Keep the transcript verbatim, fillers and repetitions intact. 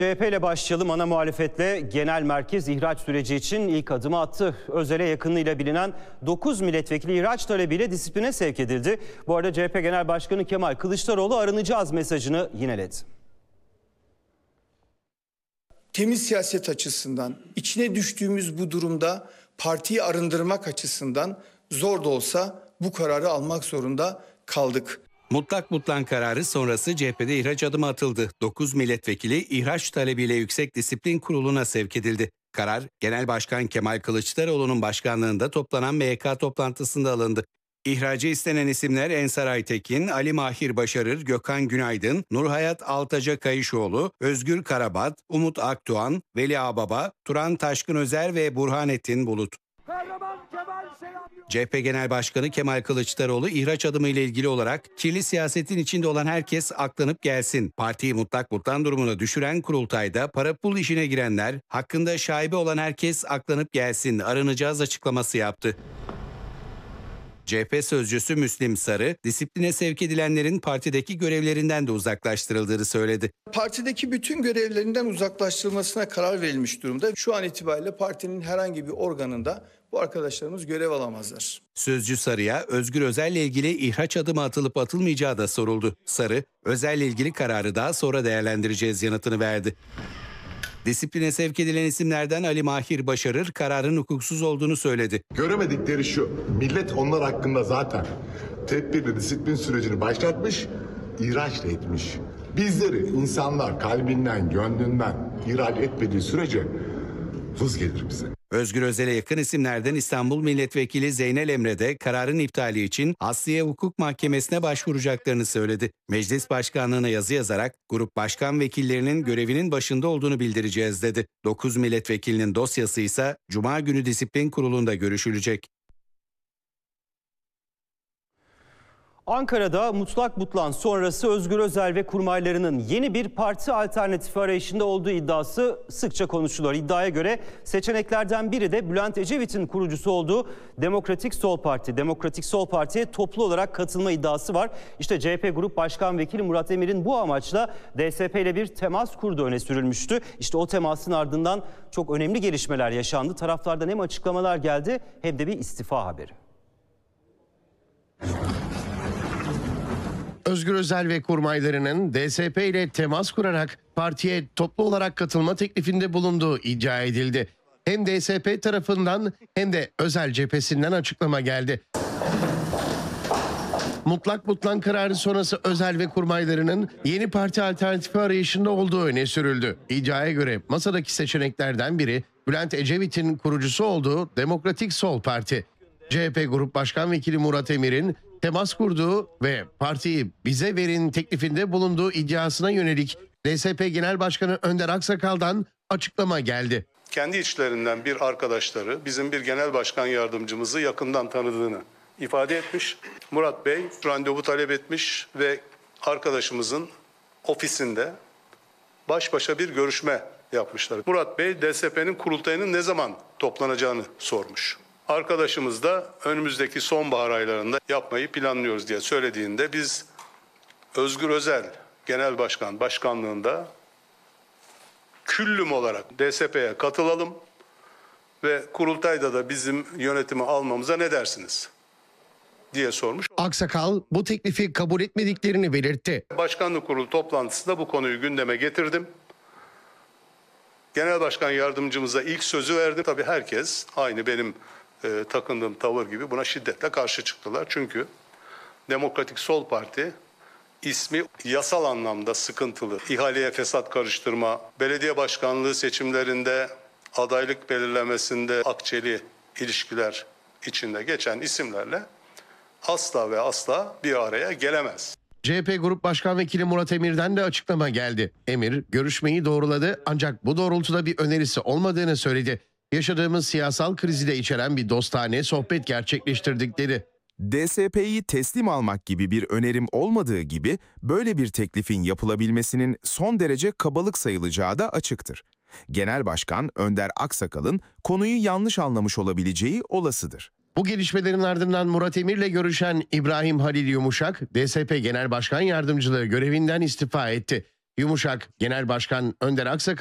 C H P ile başlayalım. Ana muhalefetle genel merkez ihraç süreci için ilk adımı attı. Özel'e yakınlığıyla bilinen dokuz milletvekili ihraç talebiyle disipline sevk edildi. Bu arada C H P Genel Başkanı Kemal Kılıçdaroğlu arınacağız mesajını yineledi. Temiz siyaset açısından, içine düştüğümüz bu durumda partiyi arındırmak açısından zor da olsa bu kararı almak zorunda kaldık. Mutlak mutlak kararı sonrası C H P'de ihraç adımı atıldı. dokuz milletvekili ihraç talebiyle Yüksek Disiplin Kurulu'na sevk edildi. Karar, Genel Başkan Kemal Kılıçdaroğlu'nun başkanlığında toplanan M Y K toplantısında alındı. İhracı istenen isimler Ensar Aytekin, Ali Mahir Başarır, Gökhan Günaydın, Nurhayat Altaca Kayışoğlu, Özgür Karabat, Umut Akdoğan, Veli Ağbaba, Turan Taşkın Özer ve Burhanettin Bulut. C H P Genel Başkanı Kemal Kılıçdaroğlu ihraç adımı ile ilgili olarak kirli siyasetin içinde olan herkes aklanıp gelsin. Partiyi mutlak mutlak durumuna düşüren kurultayda para pul işine girenler, hakkında şaibe olan herkes aklanıp gelsin, arınacağız açıklaması yaptı. C H P sözcüsü Müslim Sarı, disipline sevk edilenlerin partideki görevlerinden de uzaklaştırıldığını söyledi. Partideki bütün görevlerinden uzaklaştırılmasına karar verilmiş durumda. Şu an itibariyle partinin herhangi bir organında bu arkadaşlarımız görev alamazlar. Sözcü Sarı'ya Özgür Özel'le ilgili ihraç adımı atılıp atılmayacağı da soruldu. Sarı, Özel'le ilgili kararı daha sonra değerlendireceğiz yanıtını verdi. Disipline sevk edilen isimlerden Ali Mahir Başarır kararın hukuksuz olduğunu söyledi. Göremedikleri şu, millet onlar hakkında zaten tedbirli disiplin sürecini başlatmış, ihraç da etmiş. Bizleri insanlar kalbinden, gönlünden ihraç etmediği sürece vız gelir bize. Özgür Özel'e yakın isimlerden İstanbul Milletvekili Zeynel Emre de kararın iptali için Asliye Hukuk Mahkemesi'ne başvuracaklarını söyledi. Meclis Başkanlığı'na yazı yazarak grup başkan vekillerinin görevinin başında olduğunu bildireceğiz dedi. dokuz milletvekilinin dosyası ise Cuma günü Disiplin Kurulu'nda görüşülecek. Ankara'da mutlak mutlan sonrası Özgür Özel ve kurmaylarının yeni bir parti alternatifi arayışında olduğu iddiası sıkça konuşuluyor. İddiaya göre seçeneklerden biri de Bülent Ecevit'in kurucusu olduğu Demokratik Sol Parti. Demokratik Sol Parti'ye toplu olarak katılma iddiası var. İşte C H P Grup Başkan Vekili Murat Emir'in bu amaçla D S P ile bir temas kurduğu öne sürülmüştü. İşte o temasın ardından çok önemli gelişmeler yaşandı. Taraflardan hem açıklamalar geldi hem de bir istifa haberi. Özgür Özel ve kurmaylarının D S P ile temas kurarak partiye toplu olarak katılma teklifinde bulunduğu iddia edildi. Hem D S P tarafından hem de Özel cephesinden açıklama geldi. Mutlak mutlak kararı sonrası Özel ve kurmaylarının yeni parti alternatifi arayışında olduğu öne sürüldü. İddiaya göre masadaki seçeneklerden biri Bülent Ecevit'in kurucusu olduğu Demokratik Sol Parti. C H P Grup Başkan Vekili Murat Emir'in temas kurduğu ve partiyi bize verin teklifinde bulunduğu iddiasına yönelik D S P Genel Başkanı Önder Aksakal'dan açıklama geldi. Kendi içlerinden bir arkadaşları bizim bir genel başkan yardımcımızı yakından tanıdığını ifade etmiş. Murat Bey randevu talep etmiş ve arkadaşımızın ofisinde baş başa bir görüşme yapmışlar. Murat Bey D S P'nin kurultayının ne zaman toplanacağını sormuş. Arkadaşımız da önümüzdeki sonbahar aylarında yapmayı planlıyoruz diye söylediğinde biz Özgür Özel Genel Başkan Başkanlığında küllüm olarak D S P'ye katılalım ve kurultayda da bizim yönetimi almamıza ne dersiniz diye sormuş. Aksakal bu teklifi kabul etmediklerini belirtti. Başkanlık kurulu toplantısında bu konuyu gündeme getirdim. Genel Başkan Yardımcımıza ilk sözü verdim. Tabii herkes aynı benim E, takındığım tavır gibi buna şiddetle karşı çıktılar. Çünkü Demokratik Sol Parti ismi yasal anlamda sıkıntılı. İhaleye fesat karıştırma, belediye başkanlığı seçimlerinde adaylık belirlemesinde akçeli ilişkiler içinde geçen isimlerle asla ve asla bir araya gelemez. C H P Grup Başkan Vekili Murat Emir'den de açıklama geldi. Emir görüşmeyi doğruladı ancak bu doğrultuda bir önerisi olmadığını söyledi. Yaşadığımız siyasal krizi de içeren bir dostane sohbet gerçekleştirdik dedi. D S P'yi teslim almak gibi bir önerim olmadığı gibi böyle bir teklifin yapılabilmesinin son derece kabalık sayılacağı da açıktır. Genel Başkan Önder Aksakal'ın konuyu yanlış anlamış olabileceği olasıdır. Bu gelişmelerin ardından Murat Emir'le görüşen İbrahim Halil Yumuşak, D S P Genel Başkan Yardımcılığı görevinden istifa etti. Yumuşak, Genel Başkan Önder Aksakal